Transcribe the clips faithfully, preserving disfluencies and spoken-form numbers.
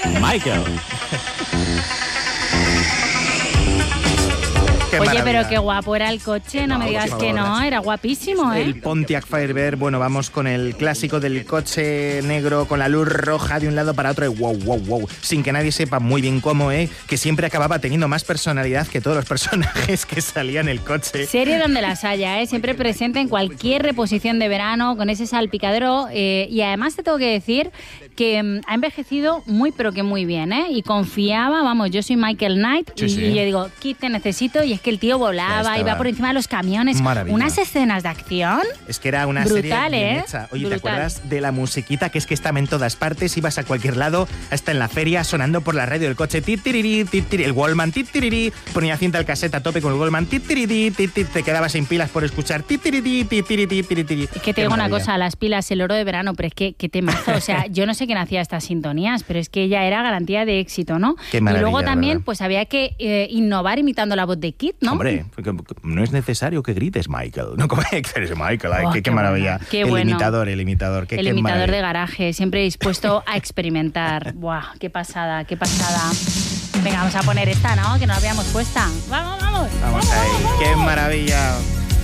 Michael. Qué Oye, maravilla. pero qué guapo era el coche, no, No, me digas por que favor. no, era guapísimo, ¿eh? El Pontiac Firebird, bueno, vamos con el clásico del coche negro con la luz roja de un lado para otro, y wow, wow, wow, sin que nadie sepa muy bien cómo, ¿eh? Que siempre acababa teniendo más personalidad que todos los personajes que salían en el coche. Serie donde las haya, ¿eh? Siempre presente en cualquier reposición de verano, con ese salpicadero. Eh, y además te tengo que decir que mm, ha envejecido muy, pero que muy bien, ¿eh? Y confiaba, vamos, yo soy Michael Knight, Sí, y, sí. y yo digo, Kit, te necesito, y es que el tío Ya volaba, estaba. iba por encima de los camiones. Maravilla. Unas escenas de acción. Es que era una Brutal, serie bien ¿eh? hecha. Oye, Brutal. ¿te acuerdas de la musiquita? Que es que estaba en todas partes, ibas a cualquier lado, hasta en la feria, sonando por la radio del coche, titirirí, titiri, el Wallman, titirirí, ponía cinta al cassette a tope con el Wallman, titirirí, titiri, te quedabas sin pilas por escuchar, titirirí, titiri, titiri. Es que te Qué digo una maravilla. cosa, las pilas, el oro de verano, pero es que qué temazo. O sea, yo no sé quién hacía estas sintonías, pero es que ella era garantía de éxito, ¿no? Qué y maravilla, luego la también, verdad. pues había que eh, innovar imitando la voz de Kit, ¿no? Hombre, porque no es necesario que grites, Michael. No, como que eres Michael, ay, Oh, qué, qué qué maravilla. bueno, qué el bueno. imitador, el imitador. Qué, El qué imitador maravilla. de garaje, siempre dispuesto a experimentar. Buah, qué pasada, qué pasada. Venga, vamos a poner esta, ¿no? Que no la habíamos puesta. Vamos, vamos. Vamos ahí, qué maravilla.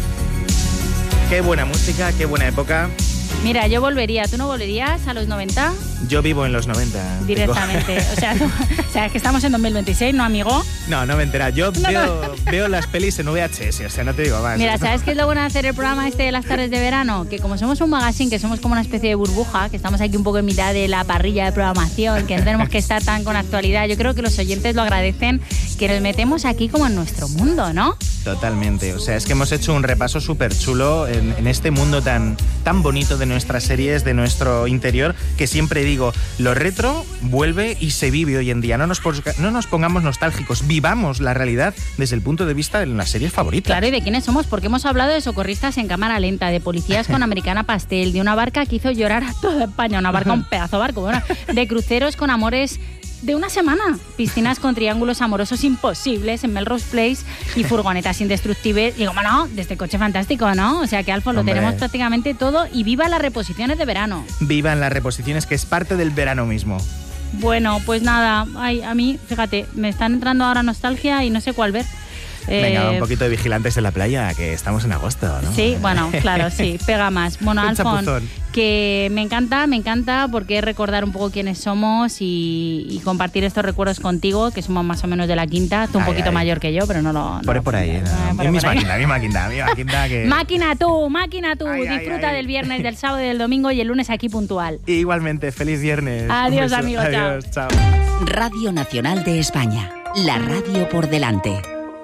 Qué buena música, qué buena época. Mira, yo volvería. ¿Tú no volverías a los noventa? Yo vivo en los noventa. Directamente. O sea, no- o sea, es que estamos en dos mil veintiséis, ¿no, amigo? No, no me entera. Yo No, veo, veo las pelis en V H S, o sea, no te digo más. Mira, ¿sabes qué es lo bueno de hacer el programa este de las tardes de verano? Que como somos un magazine, que somos como una especie de burbuja, que estamos aquí un poco en mitad de la parrilla de programación, que no tenemos que estar tan con actualidad, yo creo que los oyentes lo agradecen, que nos metemos aquí como en nuestro mundo, ¿no? Totalmente. O sea, es que hemos hecho un repaso súper chulo en, en este mundo tan, tan bonito de nuestras series, de nuestro interior, que siempre digo, lo retro vuelve y se vive hoy en día. No nos, pos- no nos pongamos nostálgicos, vivamos la realidad desde el punto de vista de las series favoritas. Claro, ¿y de quiénes somos? Porque hemos hablado de socorristas en cámara lenta, de policías con americana pastel, de una barca que hizo llorar a toda España, una barca, un pedazo de barco, bueno, de cruceros con amores de una semana, piscinas con triángulos amorosos imposibles en Melrose Place y furgonetas indestructibles. Digo, bueno, de este coche fantástico, ¿no? O sea que, Alfon, lo Hombre. tenemos prácticamente todo y viva las reposiciones de verano. Vivan las reposiciones, que es parte del verano mismo. Bueno, pues nada, ay, a mí, fíjate, me están entrando ahora nostalgia y no sé cuál ver. Venga, Eh, un poquito de vigilantes en la playa, que estamos en agosto, ¿no? Sí, bueno, claro, sí, pega más. Bueno, Un Alfon, chapuzón. que me encanta, me encanta porque es recordar un poco quiénes somos y, y compartir estos recuerdos contigo, que somos más o menos de la quinta, tú un Ay, poquito ay. mayor que yo, pero no lo... no Por, lo- por ahí, ¿eh? Ah, por- misma por ahí. quinta, misma quinta, misma quinta que... Máquina tú, máquina tú, Ay, ay, disfruta ay. del viernes, del sábado y del domingo y el lunes aquí puntual. Igualmente, feliz viernes. Adiós, Un beso. amigo, chao. Adiós, chao. Radio Nacional de España. La radio por delante.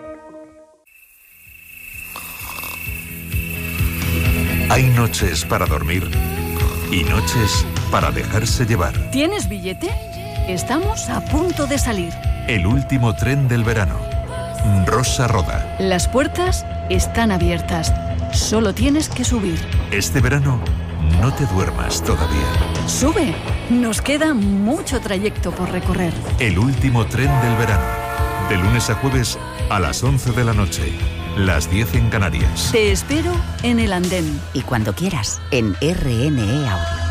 Hay noches para dormir y noches para dejarse llevar. ¿Tienes billete? Estamos a punto de salir. El último tren del verano. Rosa Roda. Las puertas están abiertas. Solo tienes que subir. Este verano no te duermas todavía. Sube. Nos queda mucho trayecto por recorrer. El último tren del verano. De lunes a jueves a las once de la noche. Las diez en Canarias. Te espero en el andén. Y cuando quieras, en R N E Audio.